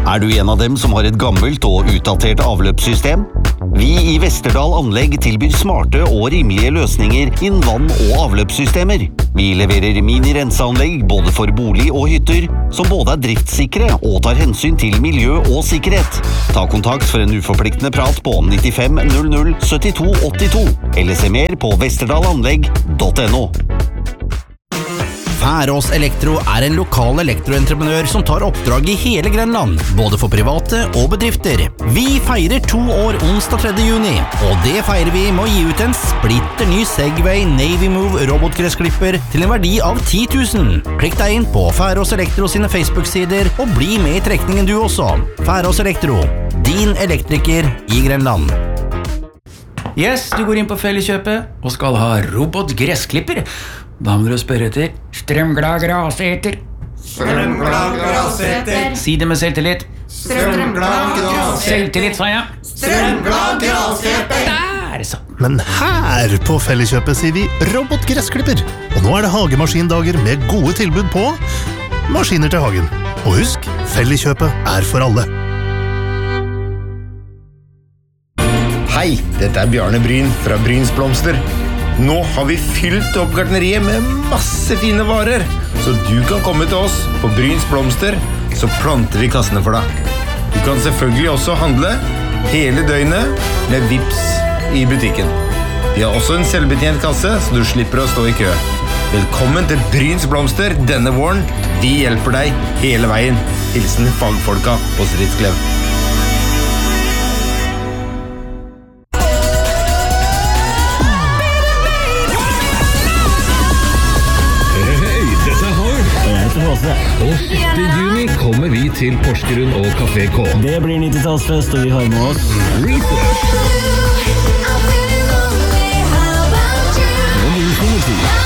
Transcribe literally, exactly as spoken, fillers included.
Er du en av dem som har et gammelt og utdatert avløpssystem? Vi i Westerdal Anlegg tilbyr smarte og rimelige løsninger innen vann- og avløpssystemer. Vi leverer mini-renseanlegg både for bolig og hytter, som både er driftssikre og tar hensyn til miljø og sikkerhet. Ta kontakt for en uforpliktende prat på nittifem null null syttito åttito, eller se mer på westerdalanlegg punktum no. Færås Elektro er en lokal elektroentreprenør som tar oppdrag i hele Grenland, både for private og bedrifter. Vi feirer to år onsdag tredje juni, og det feirer vi med å gi ut en splitter ny Segway Navy Move robotgressklipper til en verdi av ti tusen. Klikk deg inn på Færås Elektro sine Facebook-sider og bli med i trekningen du også. Færås Elektro, din elektriker i Grenland. Yes, du går inn på Felleskjøpet og skal ha robotgressklipper. Da må du spørre etter strømglad graseter. Strømglad graseter. Si det med selvtillit. Strømglad graseter. Selvtillit, sa jeg. Strømglad graseter. Der, så. Men her på Felleskjøpet sier vi robotgressklipper. Og nå er det hagemaskindager med gode tilbud på maskiner til hagen. Og husk, Felleskjøpet er for alle. Hei, dette er Bjarne Bryn fra Bryns Blomster. Nå har vi fylt opp gartneriet med masse fine varer, så du kan komme til oss på Bryns Blomster, så planter vi kassene for deg. Du kan selvfølgelig også handle hele døgnet med Vips i butikken. Vi har også en selvbetjent kasse, så du slipper å stå i kø. Velkommen til Bryns Blomster denne våren. Vi hjelper deg hele veien. Hilsen fagfolka på Stridsklev. Og sjette juni kommer vi til Porsgrunn og Café K. Det blir nittitallsfest, og vi har med oss Research.